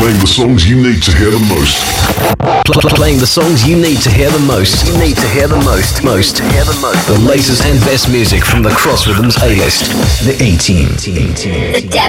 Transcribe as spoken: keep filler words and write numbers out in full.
Playing the songs you need to hear the most. Pl- playing the songs you need to hear the most. You need to hear the most. Most. Hear the most. The latest and best music from the Cross Rhythms A-list. The A-Team. The